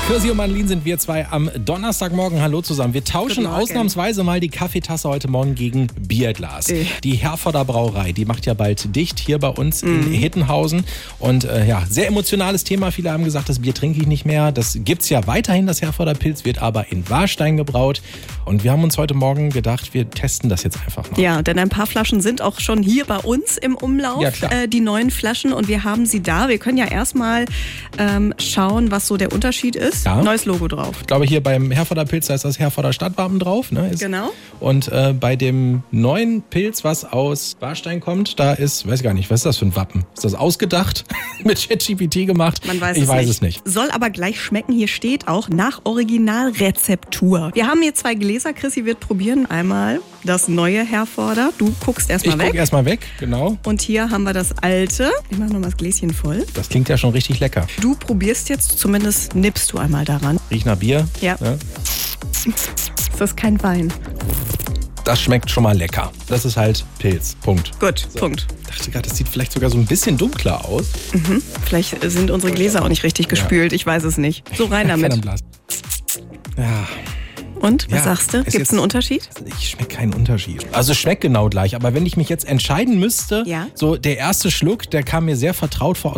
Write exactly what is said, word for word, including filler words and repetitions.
Kirsi und Madeline sind wir zwei am Donnerstagmorgen. Hallo zusammen. Wir tauschen ausnahmsweise mal die Kaffeetasse heute Morgen gegen Bierglas. Äh. Die Herforder Brauerei, die macht ja bald dicht hier bei uns mhm. in Hittenhausen. Und äh, ja, sehr emotionales Thema. Viele haben gesagt, das Bier trinke ich nicht mehr. Das gibt's ja weiterhin, das Herforder Pils, wird aber in Warstein gebraut. Und wir haben uns heute Morgen gedacht, wir testen das jetzt einfach mal. Ja, denn ein paar Flaschen sind auch schon hier bei uns im Umlauf. Ja, klar. Äh, die neuen Flaschen, und wir haben sie da. Wir können ja erstmal ähm, schauen, was so der Unterschied ist. Ja. Neues Logo drauf. Ich glaube, hier beim Herforder Pilz, da ist das Herforder Stadtwappen drauf. Ne? Ist genau. Und äh, bei dem neuen Pilz, was aus Warstein kommt, da ist, weiß gar nicht, was ist das für ein Wappen? Ist das ausgedacht? Mit ChatGPT gemacht? Man weiß ich es weiß nicht. es nicht. Soll aber gleich schmecken. Hier steht auch nach Originalrezeptur. Wir haben hier zwei Gläser. Chrissy wird probieren. Einmal das neue Herforder. Du guckst erstmal weg. Ich guck erstmal weg, genau. Und hier haben wir das alte. Ich mache noch mal das Gläschen voll. Das klingt ja schon richtig lecker. Du probierst jetzt, zumindest nippst du einmal daran. Riecht nach Bier. Ja. Ne? Das ist kein Wein. Das schmeckt schon mal lecker. Das ist halt Pilz. Punkt. Gut, so. Punkt. Ich dachte gerade, das sieht vielleicht sogar so ein bisschen dunkler aus. Mhm. Vielleicht sind unsere Gläser auch nicht richtig gespült. Ja. Ich weiß es nicht. So rein damit. Ja. Und, was ja, sagst du? Gibt es einen Unterschied? Ich schmecke keinen Unterschied. Also es schmeckt genau gleich, aber wenn ich mich jetzt entscheiden müsste, ja. so der erste Schluck, der kam mir sehr vertraut vor